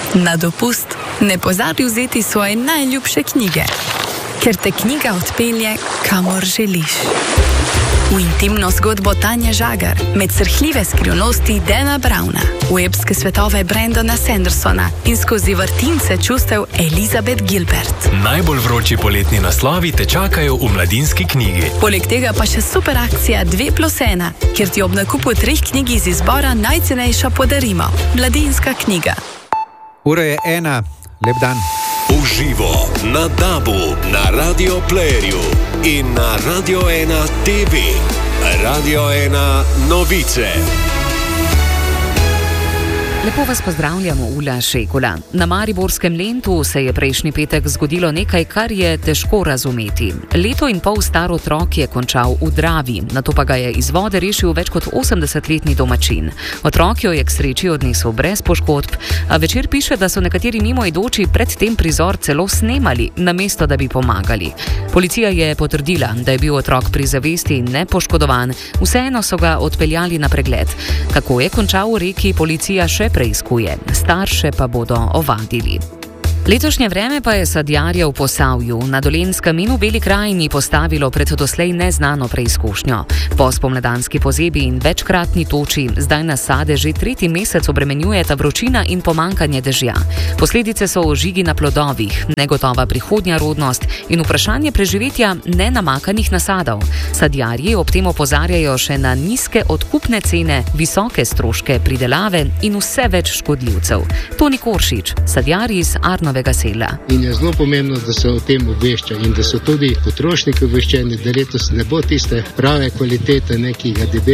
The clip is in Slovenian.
Na dopust ne pozabi vzeti svoje najljubše knjige, ker te knjiga odpelje, kamor želiš. V intimno zgodbo Tanje Žagar, med srhljive skrivnosti Dana Browna, v epske svetove Brandona Sandersona in skozi vrtince čustev Elizabeth Gilbert. Najbolj vroči poletni naslovi te čakajo v Mladinski knjigi. Poleg tega pa še super akcija 2+1, kjer ti ob nakupu 3 knjig iz izbora najcenejša podarimo. Mladinska knjiga. Ura je 1. Lep dan. Uživo na DAB-u, na Radio Playerju in na Radio 1 TV. Radio 1 novice. Lepo vas pozdravljamo, Ula Šekula. Na mariborskem Lentu se je prejšnji petek zgodilo nekaj, kar je težko razumeti. 1,5 leta star otrok je končal v Dravi, nato pa ga je iz vode rešil več kot 80-letni domačin. Otrok jo je k sreči odnesel brez poškodb, a Večer piše, da so nekateri mimoidoči pred tem prizor celo snemali, namesto da bi pomagali. Policija je potrdila, da je bil otrok pri zavesti in nepoškodovan, vseeno so ga odpeljali na pregled. Kako je končal v reki, policija še preizkuje, starše pa bodo ovadili. Letošnje vreme pa je sadjarje v Posavju, na Dolenjskem in v Beli krajini postavilo pred doslej neznano preizkušnjo. Po spomladanski pozebi in večkratni toči zdaj nasade že 3. mesec obremenjujeta vročina in pomankanje dežja. Posledice so ožigi na plodovih, negotova prihodnja rodnost in vprašanje preživetja nenamakanih nasadov. Sadjarji ob tem opozarjajo še na nizke odkupne cene, visoke stroške pridelave in vse več škodljivcev. Toni Koršič, sadjarji iz Arnovega sela. In je zelo pomembno, da se o tem obvešča in da so tudi potrošniki obveščeni, da letos ne bo tiste prave kvalitete nekega